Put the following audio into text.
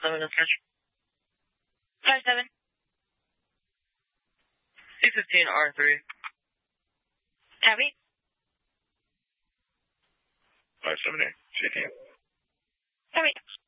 Let me know, catch. 57. C15 R3. Copy. 578. 15. Copy.